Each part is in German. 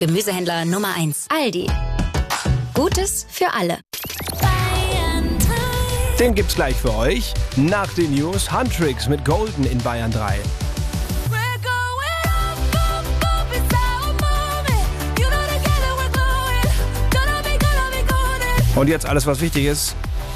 Gemüsehändler Nummer 1. Aldi. Gutes für alle. Den gibt's gleich für euch. Nach den News Huntrix mit Golden in Bayern 3. Und jetzt alles, was wichtig ist.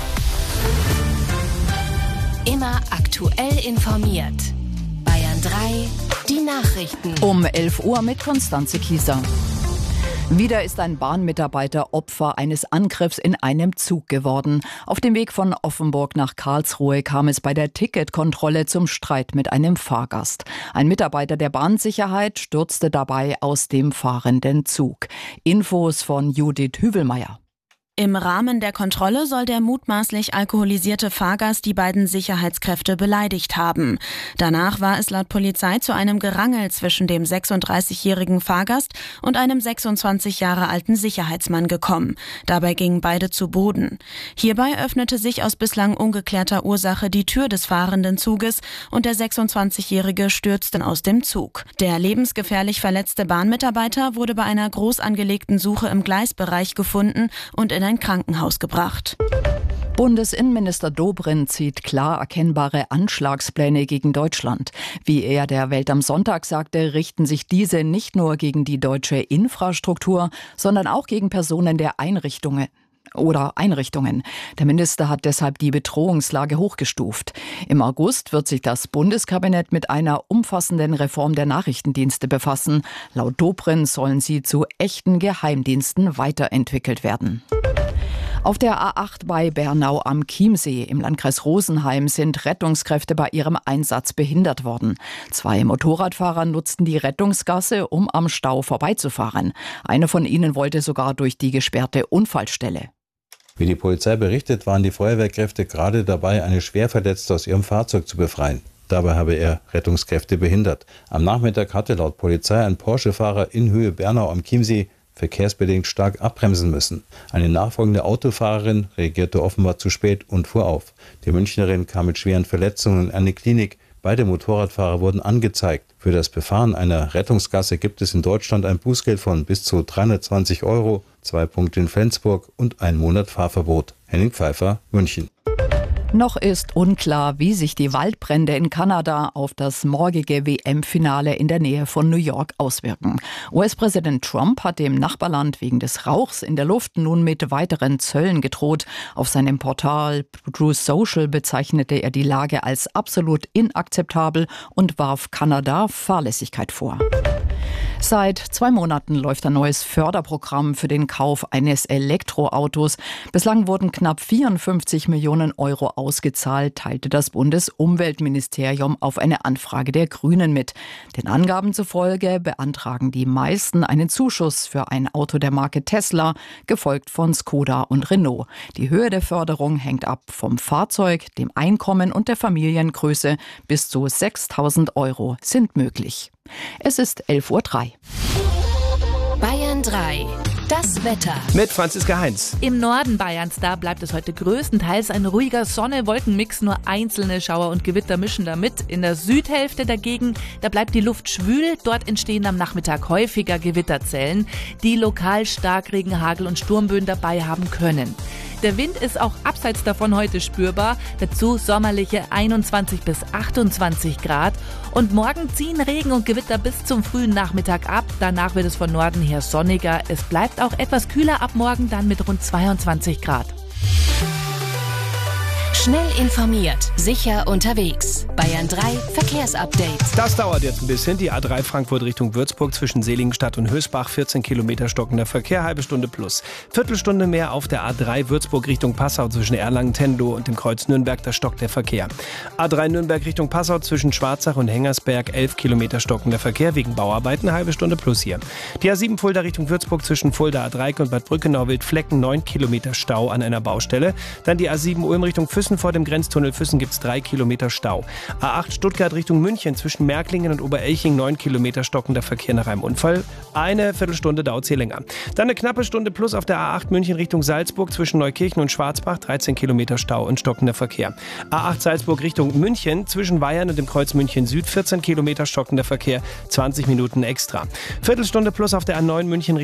Immer aktuell informiert. Bayern 3, die Nachrichten. Um 11 Uhr mit Konstanze Kieser. Wieder ist ein Bahnmitarbeiter Opfer eines Angriffs in einem Zug geworden. Auf dem Weg von Offenburg nach Karlsruhe kam es bei der Ticketkontrolle zum Streit mit einem Fahrgast. Ein Mitarbeiter der Bahnsicherheit stürzte dabei aus dem fahrenden Zug. Infos von Judith Hüvelmeier. Im Rahmen der Kontrolle soll der mutmaßlich alkoholisierte Fahrgast die beiden Sicherheitskräfte beleidigt haben. Danach war es laut Polizei zu einem Gerangel zwischen dem 36-jährigen Fahrgast und einem 26 Jahre alten Sicherheitsmann gekommen. Dabei gingen beide zu Boden. Hierbei öffnete sich aus bislang ungeklärter Ursache die Tür des fahrenden Zuges und der 26-jährige stürzte aus dem Zug. Der lebensgefährlich verletzte Bahnmitarbeiter wurde bei einer groß angelegten Suche im Gleisbereich gefunden und in ein Krankenhaus gebracht. Bundesinnenminister Dobrindt zieht klar erkennbare Anschlagspläne gegen Deutschland. Wie er der Welt am Sonntag sagte, richten sich diese nicht nur gegen die deutsche Infrastruktur, sondern auch gegen Personen der Einrichtungen. Der Minister hat deshalb die Bedrohungslage hochgestuft. Im August wird sich das Bundeskabinett mit einer umfassenden Reform der Nachrichtendienste befassen. Laut Dobrindt sollen sie zu echten Geheimdiensten weiterentwickelt werden. Auf der A8 bei Bernau am Chiemsee im Landkreis Rosenheim sind Rettungskräfte bei ihrem Einsatz behindert worden. 2 Motorradfahrer nutzten die Rettungsgasse, um am Stau vorbeizufahren. Einer von ihnen wollte sogar durch die gesperrte Unfallstelle. Wie die Polizei berichtet, waren die Feuerwehrkräfte gerade dabei, eine Schwerverletzte aus ihrem Fahrzeug zu befreien. Dabei habe er Rettungskräfte behindert. Am Nachmittag hatte laut Polizei ein Porsche-Fahrer in Höhe Bernau am Chiemsee verkehrsbedingt stark abbremsen müssen. Eine nachfolgende Autofahrerin reagierte offenbar zu spät und fuhr auf. Die Münchnerin kam mit schweren Verletzungen in eine Klinik. Beide Motorradfahrer wurden angezeigt. Für das Befahren einer Rettungsgasse gibt es in Deutschland ein Bußgeld von bis zu 320 €, 2 Punkte in Flensburg und 1 Monat Fahrverbot. Henning Pfeiffer, München. Noch ist unklar, wie sich die Waldbrände in Kanada auf das morgige WM-Finale in der Nähe von New York auswirken. US-Präsident Trump hat dem Nachbarland wegen des Rauchs in der Luft nun mit weiteren Zöllen gedroht. Auf seinem Portal Truth Social bezeichnete er die Lage als absolut inakzeptabel und warf Kanada Fahrlässigkeit vor. Seit 2 Monaten läuft ein neues Förderprogramm für den Kauf eines Elektroautos. Bislang wurden knapp 54 Millionen € ausgezahlt, teilte das Bundesumweltministerium auf eine Anfrage der Grünen mit. Den Angaben zufolge beantragen die meisten einen Zuschuss für ein Auto der Marke Tesla, gefolgt von Skoda und Renault. Die Höhe der Förderung hängt ab vom Fahrzeug, dem Einkommen und der Familiengröße. Bis zu 6.000 € sind möglich. Es ist 11:03 Uhr. Bayern 3, das Wetter. Mit Franziska Heinz. Im Norden Bayerns, da bleibt es heute größtenteils ein ruhiger Sonne-Wolkenmix. Nur einzelne Schauer und Gewitter mischen da mit. In der Südhälfte dagegen, da bleibt die Luft schwül. Dort entstehen am Nachmittag häufiger Gewitterzellen, die lokal Starkregen, Hagel und Sturmböen dabei haben können. Der Wind ist auch abseits davon heute spürbar. Dazu sommerliche 21 bis 28 Grad. Und morgen ziehen Regen und Gewitter bis zum frühen Nachmittag ab. Danach wird es von Norden her sonniger. Es bleibt auch etwas kühler ab morgen, dann mit rund 22 Grad. Schnell informiert, sicher unterwegs. Bayern 3 Verkehrsupdate. Das dauert jetzt ein bisschen. Die A3 Frankfurt Richtung Würzburg zwischen Seligenstadt und Hösbach, 14 Kilometer stockender Verkehr, halbe Stunde plus. Viertelstunde mehr auf der A3 Würzburg Richtung Passau zwischen Erlangen, Tenlo und dem Kreuz Nürnberg, da stockt der Verkehr. A3 Nürnberg Richtung Passau zwischen Schwarzach und Hengersberg, 11 Kilometer stockender Verkehr wegen Bauarbeiten, halbe Stunde plus hier. Die A7 Fulda Richtung Würzburg zwischen Fulda A3 und Bad Brückenau Wildflecken, 9 Kilometer Stau an einer Baustelle. Dann die A7 Ulm Richtung Füssen Füssen vor dem Grenztunnel Füssen gibt es 3 Kilometer Stau. A8 Stuttgart Richtung München zwischen Märklingen und Oberelching 9 Kilometer stockender Verkehr nach einem Unfall. Eine Viertelstunde dauert es hier länger. Dann eine knappe Stunde plus auf der A8 München Richtung Salzburg zwischen Neukirchen und Schwarzbach 13 Kilometer Stau und stockender Verkehr. A8 Salzburg Richtung München zwischen Weyern und dem Kreuz München Süd 14 Kilometer stockender Verkehr, 20 Minuten extra. Viertelstunde plus auf der A9 München